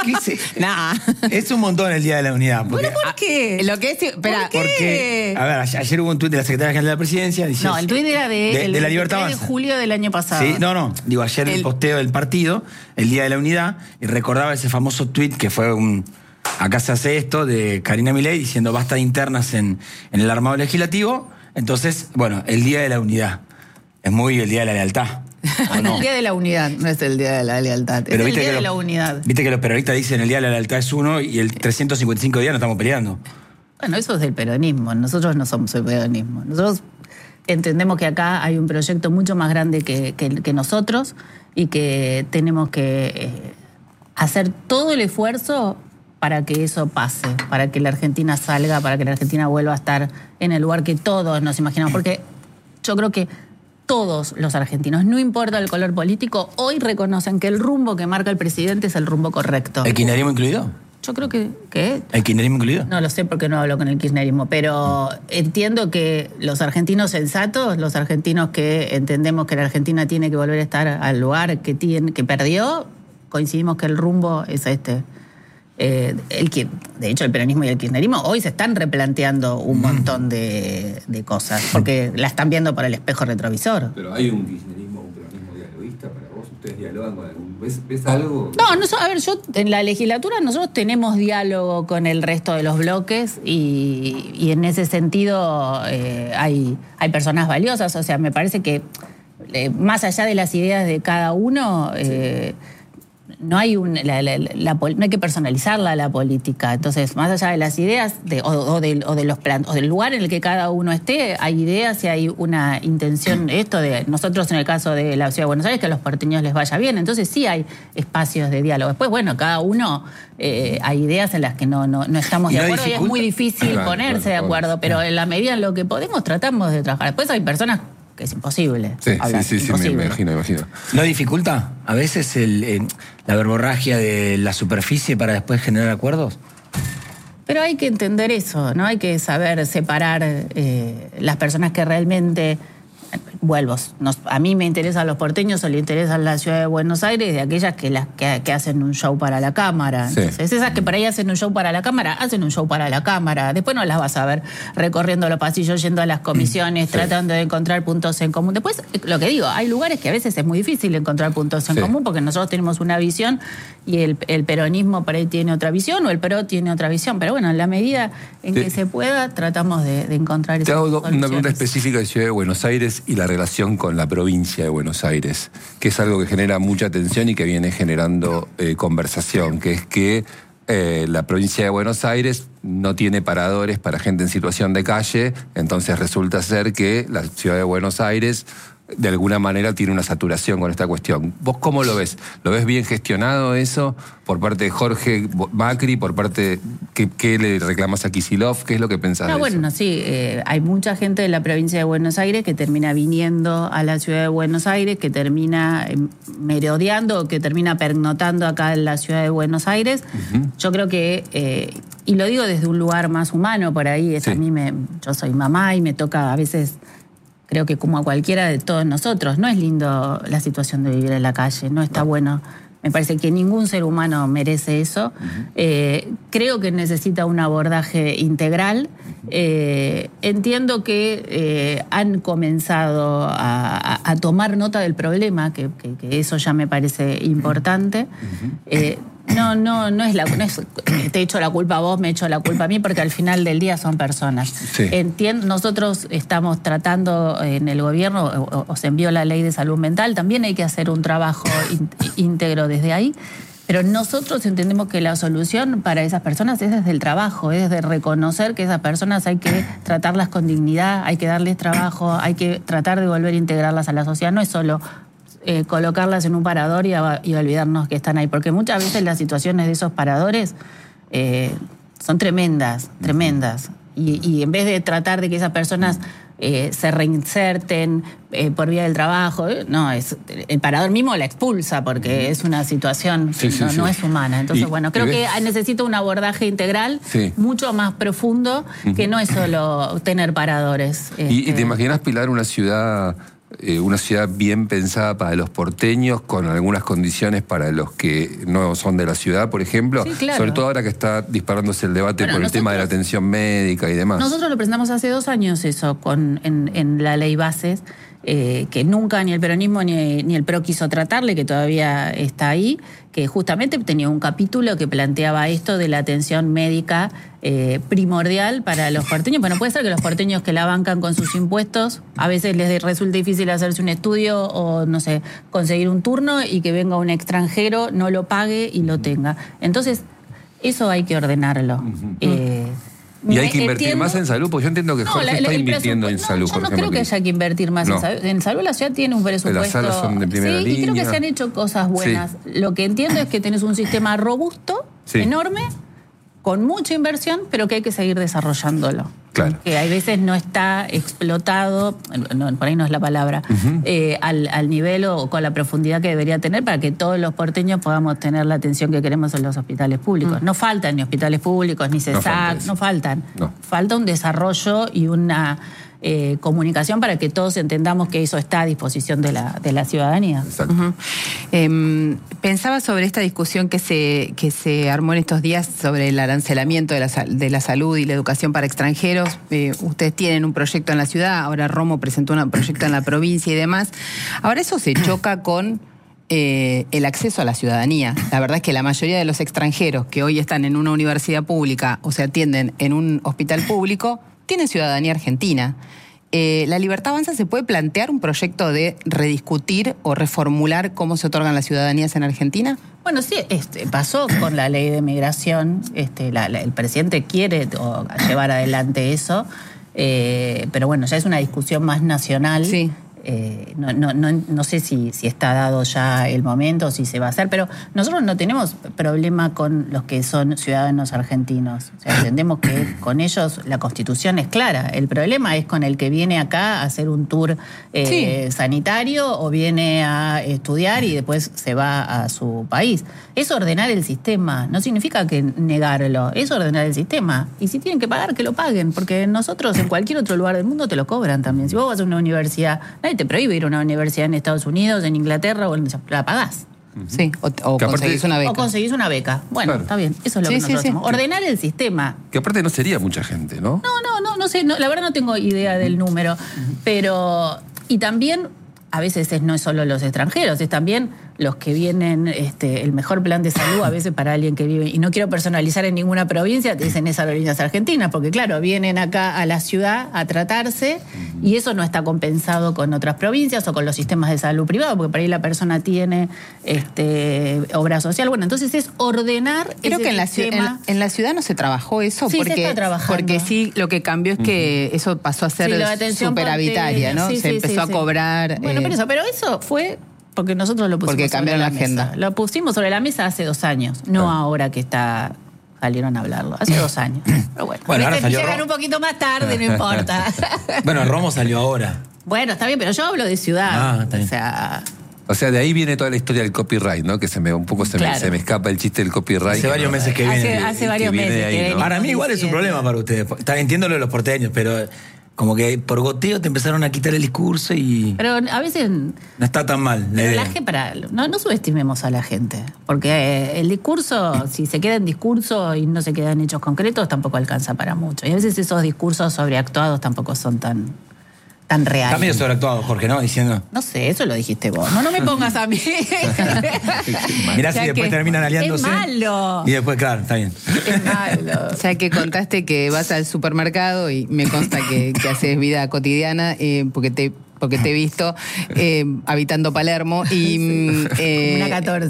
Es un montón el Día de la Unidad. Porque, ¿por qué? Porque, a ver, ayer hubo un tuit de la Secretaria General de la Presidencia diciendo... No, el tuit era de la Libertad Avanza. De julio del año pasado. Sí, digo, ayer el posteo del partido, el Día de la Unidad, y recordaba ese famoso tuit que fue acá se hace esto, de Karina Milei diciendo basta de internas en el armado legislativo. Entonces, el Día de la Unidad. Es muy el Día de la Lealtad. No. El Día de la Unidad no es el Día de la Lealtad, es el Día de la Unidad. Viste que los peronistas dicen el Día de la Lealtad es uno y el 355 días no estamos peleando. Bueno, eso es del peronismo. Nosotros no somos el peronismo. Nosotros entendemos que acá hay un proyecto mucho más grande que nosotros y que tenemos que hacer todo el esfuerzo para que eso pase, para que la Argentina salga, para que la Argentina vuelva a estar en el lugar que todos nos imaginamos. Porque yo creo que todos los argentinos, no importa el color político, hoy reconocen que el rumbo que marca el presidente es el rumbo correcto. ¿El kirchnerismo incluido? Yo creo que... ¿El kirchnerismo incluido? No lo sé porque no hablo con el kirchnerismo, pero entiendo que los argentinos sensatos, los argentinos que entendemos que la Argentina tiene que volver a estar al lugar que perdió, coincidimos que el rumbo es este. De hecho, el peronismo y el kirchnerismo hoy se están replanteando un montón de cosas, porque la están viendo por el espejo retrovisor. Pero hay un kirchnerismo, un peronismo dialoguista para vos. ¿Ustedes dialogan con algún? ¿Ves algo? No, a ver, yo en la legislatura nosotros tenemos diálogo con el resto de los bloques y en ese sentido hay personas valiosas. O sea, me parece que más allá de las ideas de cada uno... no hay no hay que personalizarla la política. Entonces, más allá de las ideas o del lugar en el que cada uno esté, hay ideas y hay una intención, esto de nosotros en el caso de la Ciudad de Buenos Aires, que a los porteños les vaya bien. Entonces sí hay espacios de diálogo. Después, bueno, cada uno hay ideas en las que no estamos de acuerdo y es muy difícil ponerse de acuerdo, pero en la medida en lo que podemos tratamos de trabajar. Después hay personas que es imposible. Sí, me imagino. ¿No dificulta a veces la verborragia de la superficie para después generar acuerdos? Pero hay que entender eso, ¿no? Hay que saber separar las personas que realmente... Vuelvo, a mí me interesan los porteños o le interesan la Ciudad de Buenos Aires de aquellas que hacen un show para la cámara. Entonces, esas que por ahí hacen un show para la cámara, hacen un show para la cámara. Después no las vas a ver recorriendo los pasillos, yendo a las comisiones, tratando de encontrar puntos en común. Después, lo que digo, hay lugares que a veces es muy difícil encontrar puntos en común porque nosotros tenemos una visión y el peronismo por ahí tiene otra visión o el PRO tiene otra visión. Pero bueno, en la medida en que se pueda, tratamos de encontrar esas soluciones. Te hago una pregunta específica de Ciudad de Buenos Aires y la relación con la provincia de Buenos Aires, que es algo que genera mucha tensión y que viene generando conversación, que es que la provincia de Buenos Aires no tiene paradores para gente en situación de calle, entonces resulta ser que la Ciudad de Buenos Aires de alguna manera tiene una saturación con esta cuestión. ¿Vos cómo lo ves? ¿Lo ves bien gestionado eso por parte de Jorge Macri, por parte qué le reclamas a Kicillof? ¿Qué es lo que pensás de eso? Bueno, sí, hay mucha gente de la provincia de Buenos Aires que termina viniendo a la Ciudad de Buenos Aires, que termina merodeando o que termina pernotando acá en la Ciudad de Buenos Aires. Yo creo que, y lo digo desde un lugar más humano por ahí, a mí yo soy mamá y me toca a veces... Creo que como a cualquiera de todos nosotros, no es lindo la situación de vivir en la calle, no está bueno. Me parece que ningún ser humano merece eso. Creo que necesita un abordaje integral. Entiendo que han comenzado a tomar nota del problema, que eso ya me parece importante. No es te echo la culpa a vos, me echo la culpa a mí, porque al final del día son personas. Nosotros estamos tratando en el gobierno, o se envió la ley de salud mental, también hay que hacer un trabajo íntegro desde ahí, pero nosotros entendemos que la solución para esas personas es desde el trabajo, es desde reconocer que esas personas hay que tratarlas con dignidad, hay que darles trabajo, hay que tratar de volver a integrarlas a la sociedad, no es solo... colocarlas en un parador y olvidarnos que están ahí. Porque muchas veces las situaciones de esos paradores son tremendas. Y en vez de tratar de que esas personas se reinserten por vía del trabajo, el parador mismo la expulsa porque es una situación que no es humana. Entonces, creo que necesita un abordaje integral mucho más profundo que no es solo tener paradores. ¿Y te imaginas, Pilar, una ciudad bien pensada para los porteños, con algunas condiciones para los que no son de la ciudad, por ejemplo? Claro. Sobre todo ahora que está disparándose el debate por el tema de la atención médica y demás. Nosotros lo presentamos hace 2 años eso en la ley Bases, que nunca ni el peronismo ni el PRO quiso tratarle, que todavía está ahí, que justamente tenía un capítulo que planteaba esto de la atención médica primordial para los porteños. Bueno, puede ser que los porteños que la bancan con sus impuestos, a veces les resulta difícil hacerse un estudio o, no sé, conseguir un turno y que venga un extranjero, no lo pague y lo tenga. Entonces, eso hay que ordenarlo. Y hay que invertir más en salud, porque yo entiendo que Jorge está invirtiendo en salud. Yo no creo que haya que invertir más en salud. En salud la ciudad tiene un presupuesto. Las salas son de primera línea. Y creo que se han hecho cosas buenas. Lo que entiendo es que tenés un sistema robusto, enorme, con mucha inversión, pero que hay que seguir desarrollándolo. Claro. Que a veces no está explotado, por ahí no es la palabra, al nivel o con la profundidad que debería tener para que todos los porteños podamos tener la atención que queremos en los hospitales públicos. No faltan ni hospitales públicos, ni CESAC, no faltan. Falta un desarrollo y una comunicación para que todos entendamos que eso está a disposición de la ciudadanía. Pensaba sobre esta discusión que se armó en estos días sobre el arancelamiento de la salud y la educación para extranjeros. Ustedes tienen un proyecto en la ciudad, ahora Romo presentó un proyecto en la provincia y demás. Ahora eso se choca con el acceso a la ciudadanía. La verdad es que la mayoría de los extranjeros que hoy están en una universidad pública o se atienden en un hospital público tienen ciudadanía argentina. ¿La Libertad Avanza se puede plantear un proyecto de rediscutir o reformular cómo se otorgan las ciudadanías en Argentina? Bueno, sí, pasó con la ley de migración. El presidente quiere llevar adelante eso, pero bueno, ya es una discusión más nacional. Sí. No sé si está dado ya el momento, si se va a hacer, pero nosotros no tenemos problema con los que son ciudadanos argentinos. O sea, entendemos que con ellos la Constitución es clara. El problema es con el que viene acá a hacer un tour sanitario o viene a estudiar y después se va a su país. Es ordenar el sistema, no significa que negarlo, es ordenar el sistema. Y si tienen que pagar, que lo paguen, porque nosotros en cualquier otro lugar del mundo te lo cobran también. Si vos vas a una universidad, nadie te prohíbe ir a una universidad en Estados Unidos, en Inglaterra, o la pagás. Sí, o conseguís una beca. O conseguís una beca. Bueno, claro. Está bien, eso es lo que nosotros hacemos. Ordenar el sistema. Que aparte no sería mucha gente, ¿no? No sé, la verdad no tengo idea del número, pero... Y también, a veces no es solo los extranjeros, es también los que vienen, el mejor plan de salud a veces para alguien que vive, y no quiero personalizar en ninguna provincia, te dicen es aerolíneas argentinas, porque claro, vienen acá a la ciudad a tratarse y eso no está compensado con otras provincias o con los sistemas de salud privados, porque por ahí la persona tiene obra social. Bueno, entonces es ordenar. Creo que en la ciudad no se trabajó eso, sí, se está trabajando. Porque sí, lo que cambió es que eso pasó a ser superavitaria, ¿no? Se empezó a cobrar. Bueno, pero eso fue... Porque nosotros lo pusimos porque cambiaron sobre la agenda. Mesa. Lo pusimos sobre la mesa hace 2 años, no ahora que salieron a hablarlo. Hace 2 años. Pero bueno ahora llegan un poquito más tarde, no importa. Bueno, Romo salió ahora. Bueno, está bien, pero yo hablo de ciudad. Está bien. O sea, de ahí viene toda la historia del copyright, ¿no? Que se me escapa el chiste del copyright. Hace varios meses que viene. Hace varios meses que viene. Para mí igual es un problema para ustedes. Entiendo lo de los porteños, pero... Como que por goteo te empezaron a quitar el discurso y... Pero a veces... No está tan mal la idea. No subestimemos a la gente. Porque el discurso, si se queda en discurso y no se queda en hechos concretos, tampoco alcanza para mucho. Y a veces esos discursos sobreactuados tampoco son tan reales. Está medio sobreactuado, Jorge, ¿no? Diciendo... No sé, eso lo dijiste vos. No me pongas a mí. Mirá si después terminan aliándose. Es malo. Y después, claro, está bien. Es malo. Ya que contaste que vas al supermercado y me consta que haces vida cotidiana, porque te he visto habitando Palermo y... una 14.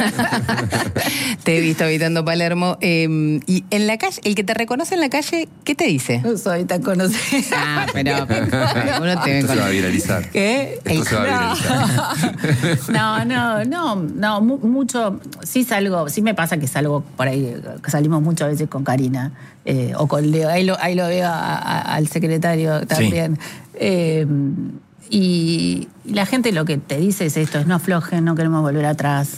Te he visto habitando Palermo y en la calle, el que te reconoce en la calle, ¿qué te dice? No soy tan conocida. Pero uno te Esto se va a viralizar. ¿Qué? Esto se va a viralizar. No, mucho. Sí me pasa que salgo por ahí, que salimos muchas veces con Karina o con Leo. Ahí lo veo al secretario también. Sí. Y la gente lo que te dice es esto, es no aflojen, no queremos volver atrás,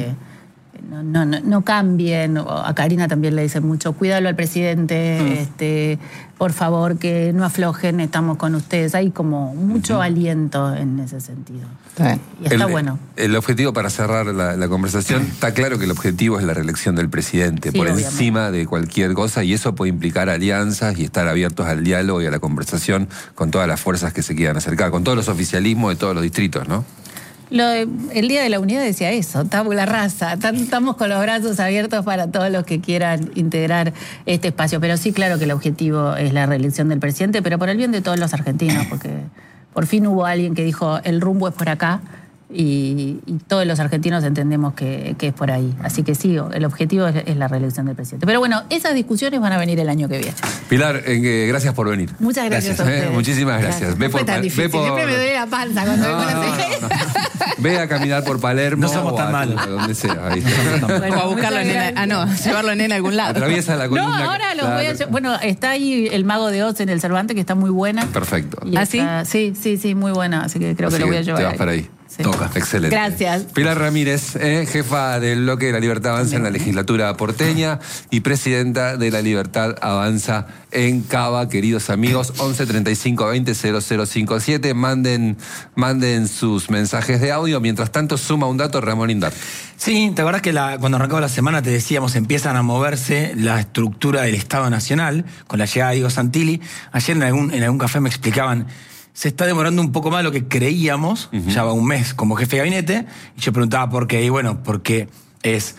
no cambien. A Karina también le dicen mucho, cuídalo al presidente, por favor, que no aflojen, estamos con ustedes. Hay como mucho aliento en ese sentido. Y está bueno. El objetivo, para cerrar la conversación, está claro que el objetivo es la reelección del presidente, por obviamente, encima de cualquier cosa, y eso puede implicar alianzas y estar abiertos al diálogo y a la conversación con todas las fuerzas que se quieran acercar, con todos los oficialismos de todos los distritos, ¿no? El Día de la Unidad decía eso, tabula rasa, estamos con los brazos abiertos para todos los que quieran integrar este espacio, pero sí, claro que el objetivo es la reelección del presidente, pero por el bien de todos los argentinos, porque por fin hubo alguien que dijo el rumbo es por acá y todos los argentinos entendemos que es por ahí. Así que sí, el objetivo es la reelección del presidente. Pero bueno, esas discusiones van a venir el año que viene. Pilar, gracias por venir. Muchas gracias a ustedes. Muchísimas gracias. Siempre me duele la panza cuando me conoces. Ve a caminar por Palermo. No somos tan malos. A donde sea. Ahí o a buscarlo llevarlo en algún lado. Atraviesa la columna. No, ahora lo voy a hacer. Bueno, está ahí El Mago de Oz en el Cervantes, que está muy buena. Perfecto. ¿Sí? Sí, muy buena. Así que creo que lo voy a llevar. Te vas para ahí. Sí. Toca, excelente. Gracias. Pilar Ramírez, jefa del bloque de La Libertad Avanza en la legislatura porteña y presidenta de La Libertad Avanza en Cava. Queridos amigos, 11 35 20 0057. Manden sus mensajes de audio. Mientras tanto, suma un dato, Ramón Indar. Sí, ¿te acuerdas que cuando arrancaba la semana te decíamos empiezan a moverse la estructura del Estado Nacional con la llegada de Diego Santilli? Ayer en algún café me explicaban, se está demorando un poco más de lo que creíamos, ya va un mes como jefe de gabinete, y yo preguntaba por qué, y bueno, porque es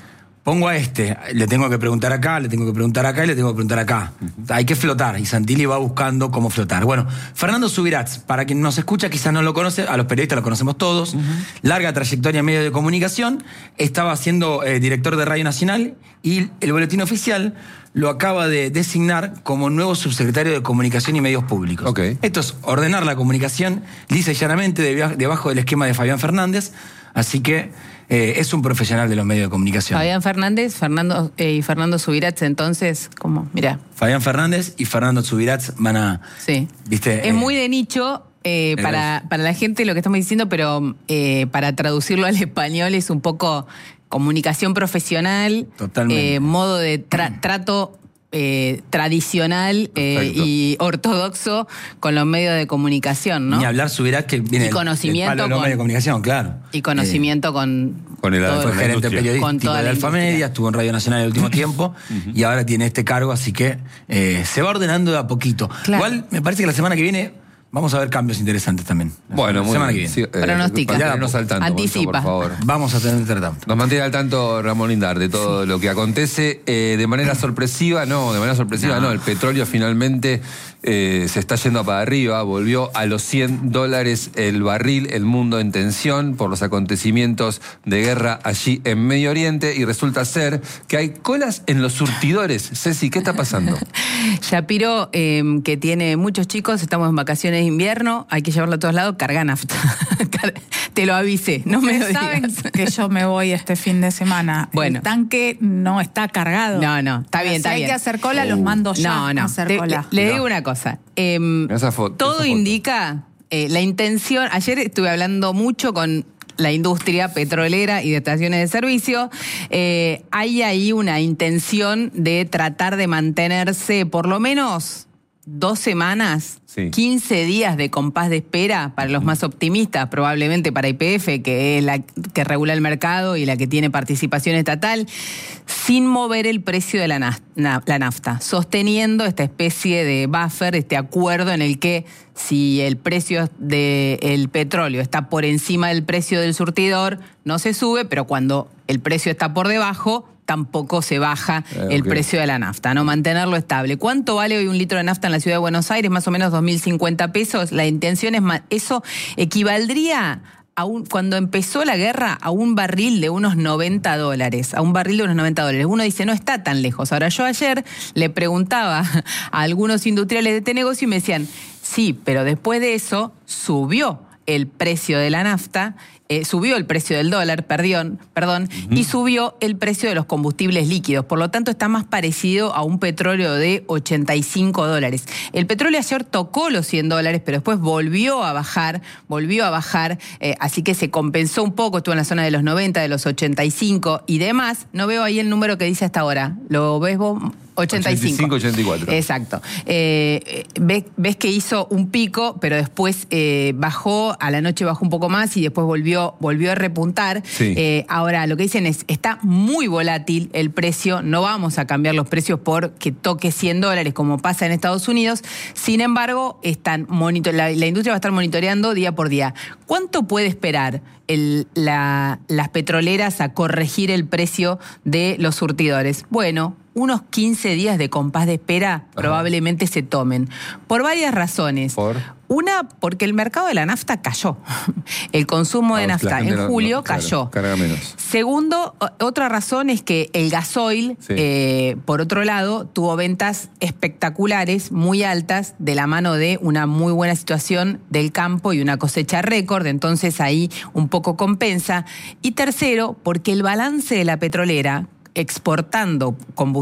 pongo a le tengo que preguntar acá, le tengo que preguntar acá y le tengo que preguntar acá. Hay que flotar, y Santilli va buscando cómo flotar. Bueno, Fernando Subirats, para quien nos escucha, quizás no lo conoce, a los periodistas lo conocemos todos, larga trayectoria en medios de comunicación, estaba siendo director de Radio Nacional y el Boletín Oficial lo acaba de designar como nuevo subsecretario de Comunicación y Medios Públicos. Okay. Esto es ordenar la comunicación lisa y llanamente debajo del esquema de Fabián Fernández, así que es un profesional de los medios de comunicación. Fabián Fernández, y Fernando Subirats, entonces, ¿cómo? Mirá. Fabián Fernández y Fernando Subirats van a... Sí. ¿Viste? Es muy de nicho para la gente lo que estamos diciendo, pero para traducirlo al español es un poco comunicación profesional, modo de trato tradicional y ortodoxo con los medios de comunicación, ¿no? Ni hablar Subirats, que viene del palo de los medios de comunicación, claro. Y conocimiento con el fue gerente periodístico de Alfa Media, estuvo en Radio Nacional el último tiempo y ahora tiene este cargo, así que se va ordenando de a poquito. Claro. Igual me parece que la semana que viene vamos a ver cambios interesantes también. Bueno, muy semana bien. Que viene. Sí, pronostica. Mantenernos al tanto, anticipa. por favor. Vamos a tener tanto. Nos mantiene al tanto Ramón Lindar de todo lo que acontece. De manera sorpresiva, no, el petróleo finalmente se está yendo para arriba, volvió a los $100 el barril, el mundo en tensión por los acontecimientos de guerra allí en Medio Oriente, y resulta ser que hay colas en los surtidores. Ceci, ¿qué está pasando? Shapiro, que tiene muchos chicos, estamos en vacaciones de invierno, hay que llevarlo a todos lados, carga nafta. Te lo avisé, no me lo digas. Saben que yo me voy este fin de semana. Bueno. El tanque no está cargado. No, está bien, está bien. Si hay que hacer cola, los mando ya a hacer cola. Le digo una cosa. Todo indica la intención. Ayer estuve hablando mucho con la industria petrolera y de estaciones de servicio. Hay ahí una intención de tratar de mantenerse por lo menos 2 semanas, 15 días de compás de espera para los más optimistas, probablemente para YPF, que es la que regula el mercado y la que tiene participación estatal, sin mover el precio de la nafta, sosteniendo esta especie de buffer, este acuerdo en el que si el precio del petróleo está por encima del precio del surtidor, no se sube, pero cuando el precio está por debajo, tampoco se baja el precio de la nafta, ¿no? Mantenerlo estable. ¿Cuánto vale hoy un litro de nafta en la ciudad de Buenos Aires? Más o menos 2.050 pesos. La intención es eso equivaldría cuando empezó la guerra a un barril de unos $90. Uno dice, no está tan lejos. Ahora, yo ayer le preguntaba a algunos industriales de este negocio y me decían, sí, pero después de eso subió el precio de la nafta, subió el precio del dólar, perdón, y subió el precio de los combustibles líquidos. Por lo tanto, está más parecido a un petróleo de $85. El petróleo ayer tocó los $100, pero después volvió a bajar, así que se compensó un poco, estuvo en la zona de los 90, de los 85 y demás. No veo ahí el número que dice hasta ahora. ¿Lo ves vos? 85. 84. Exacto. Ves que hizo un pico, pero después bajó, a la noche bajó un poco más y después volvió a repuntar. Sí. Ahora, lo que dicen es, está muy volátil el precio, no vamos a cambiar los precios porque toque $100 como pasa en Estados Unidos. Sin embargo, la industria va a estar monitoreando día por día. ¿Cuánto puede esperar las petroleras a corregir el precio de los surtidores? Bueno, unos 15 días de compás de espera probablemente se tomen. Por varias razones. Una, porque el mercado de la nafta cayó. El consumo de nafta en julio cayó. Carga menos. Segundo, otra razón es que el gasoil, por otro lado, tuvo ventas espectaculares, muy altas, de la mano de una muy buena situación del campo y una cosecha récord. Entonces ahí un poco compensa. Y tercero, porque el balance de la petrolera, exportando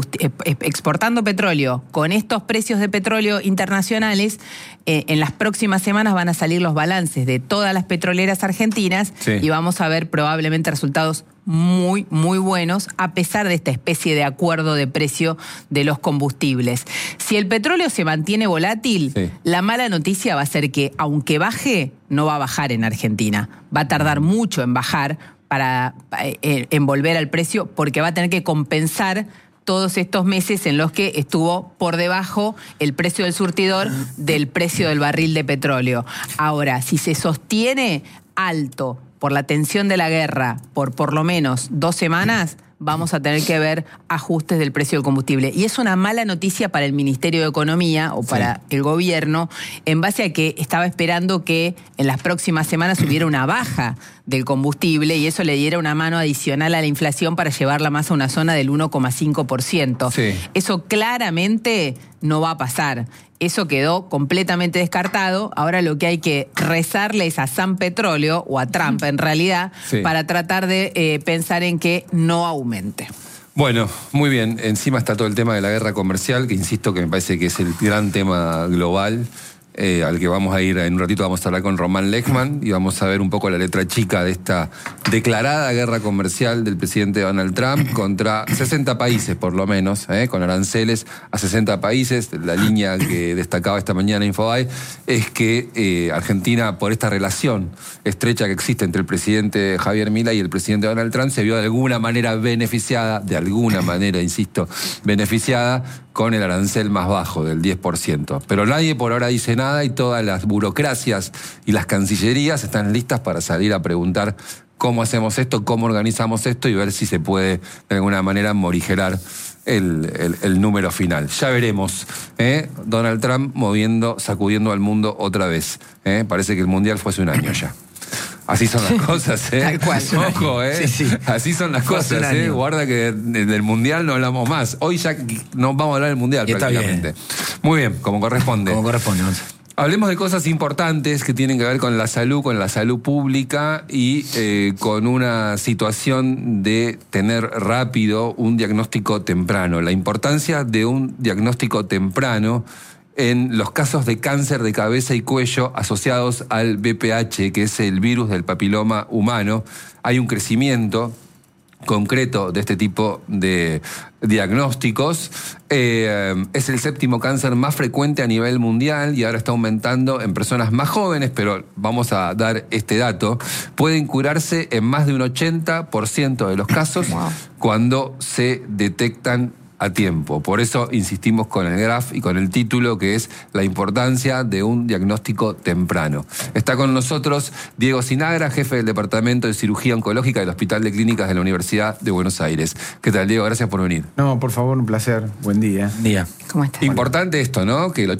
petróleo con estos precios de petróleo internacionales, en las próximas semanas van a salir los balances de todas las petroleras argentinas y vamos a ver probablemente resultados muy, muy buenos, a pesar de esta especie de acuerdo de precio de los combustibles. Si el petróleo se mantiene volátil, la mala noticia va a ser que, aunque baje, no va a bajar en Argentina. Va a tardar mucho en bajar para envolver al precio, porque va a tener que compensar todos estos meses en los que estuvo por debajo el precio del surtidor del precio del barril de petróleo. Ahora, si se sostiene alto por la tensión de la guerra por lo menos 2 semanas, vamos a tener que ver ajustes del precio del combustible. Y es una mala noticia para el Ministerio de Economía o para el gobierno, en base a que estaba esperando que en las próximas semanas hubiera una baja del combustible y eso le diera una mano adicional a la inflación para llevarla más a una zona del 1,5%. Sí. Eso claramente no va a pasar. Eso quedó completamente descartado. Ahora lo que hay que rezarle es a San Petróleo, o a Trump en realidad, para tratar de pensar en que no aumente. Bueno, muy bien. Encima está todo el tema de la guerra comercial, que insisto que me parece que es el gran tema global. Al que vamos a ir en un ratito. Vamos a hablar con Román Lechman y vamos a ver un poco la letra chica de esta declarada guerra comercial del presidente Donald Trump contra 60 países por lo menos, con aranceles a 60 países. La línea que destacaba esta mañana Infobae es que Argentina, por esta relación estrecha que existe entre el presidente Javier Milei y el presidente Donald Trump, se vio de alguna manera beneficiada, insisto, beneficiada con el arancel más bajo del 10%. Pero nadie por ahora dice nada y todas las burocracias y las cancillerías están listas para salir a preguntar cómo hacemos esto, cómo organizamos esto y ver si se puede de alguna manera morigerar el número final. Ya veremos. Donald Trump sacudiendo al mundo otra vez. Parece que el Mundial fue hace un año ya. Así son las cosas, Tal cual. Ojo, Sí. Así son las cosas, Guarda que del Mundial no hablamos más. Hoy ya no vamos a hablar del Mundial prácticamente. Muy bien, como corresponde. Hablemos de cosas importantes que tienen que ver con la salud pública y con una situación de tener rápido un diagnóstico temprano. La importancia de un diagnóstico temprano en los casos de cáncer de cabeza y cuello asociados al VPH, que es el virus del papiloma humano. Hay un crecimiento concreto de este tipo de diagnósticos. Es el 7º cáncer más frecuente a nivel mundial y ahora está aumentando en personas más jóvenes, pero vamos a dar este dato. Pueden curarse en más de un 80% de los casos cuando se detectan a tiempo. Por eso insistimos con el graph y con el título, que es la importancia de un diagnóstico temprano. Está con nosotros Diego Sinagra, jefe del Departamento de Cirugía Oncológica del Hospital de Clínicas de la Universidad de Buenos Aires. ¿Qué tal, Diego? Gracias por venir. No, por favor, un placer. Buen día. ¿Cómo estás? Importante esto, ¿no? Que el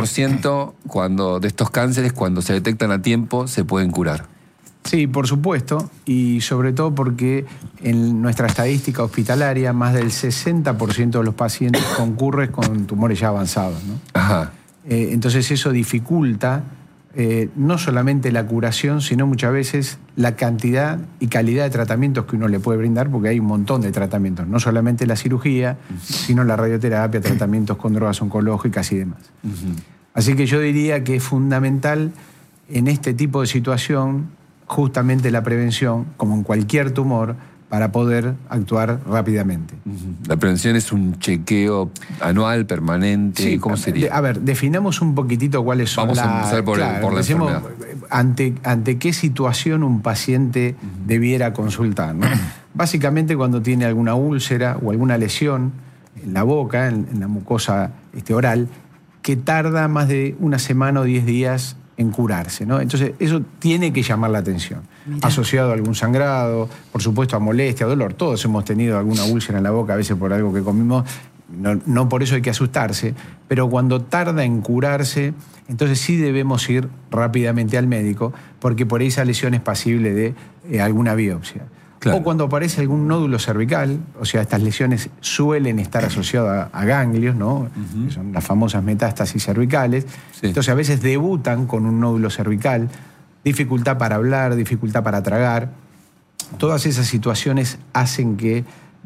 80% de estos cánceres, cuando se detectan a tiempo, se pueden curar. Sí, por supuesto, y sobre todo porque en nuestra estadística hospitalaria más del 60% de los pacientes concurren con tumores ya avanzados, ¿no? Ajá. Entonces eso dificulta no solamente la curación, sino muchas veces la cantidad y calidad de tratamientos que uno le puede brindar, porque hay un montón de tratamientos, no solamente la cirugía, sino la radioterapia, tratamientos con drogas oncológicas y demás. Así que yo diría que es fundamental en este tipo de situación justamente la prevención, como en cualquier tumor, para poder actuar rápidamente. La prevención es un chequeo anual, permanente, sí, ¿cómo sería? A ver, definamos un poquitito cuáles son Vamos a empezar por la enfermedad. Ante qué situación un paciente debiera consultar, ¿no? Básicamente cuando tiene alguna úlcera o alguna lesión en la boca, en la mucosa oral, que tarda más de una semana o 10 días en curarse, ¿no? Entonces, eso tiene que llamar la atención. Mirá. Asociado a algún sangrado, por supuesto a molestia, a dolor. Todos hemos tenido alguna úlcera en la boca, a veces por algo que comimos. No por eso hay que asustarse, pero cuando tarda en curarse, entonces sí debemos ir rápidamente al médico, porque por ahí esa lesión es pasible de alguna biopsia. Claro. O cuando aparece algún nódulo cervical, o sea, estas lesiones suelen estar asociadas a ganglios, ¿no? Que son las famosas metástasis cervicales. Sí. Entonces a veces debutan con un nódulo cervical, dificultad para hablar, dificultad para tragar. Todas esas situaciones hacen que